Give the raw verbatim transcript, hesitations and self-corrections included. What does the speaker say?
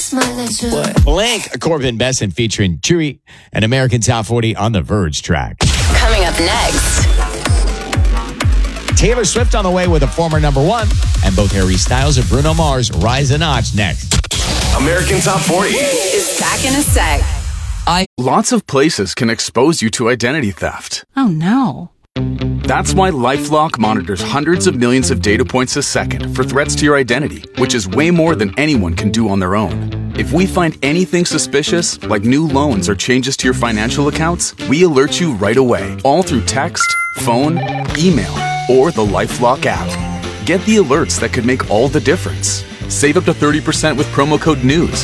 smile at you. What? Blank, Corbin Besson featuring Chewy, an American Top forty on the Verge track. Coming up next. Taylor Swift on the way with a former number one, and both Harry Styles and Bruno Mars rise a notch next. American Top forty is back in a sec. I Lots of places can expose you to identity theft. Oh no. That's why LifeLock monitors hundreds of millions of data points a second for threats to your identity, which is way more than anyone can do on their own. If we find anything suspicious, like new loans or changes to your financial accounts, we alert you right away, all through text, phone, email, or the LifeLock app. Get the alerts that could make all the difference. Save up to thirty percent with promo code NEWS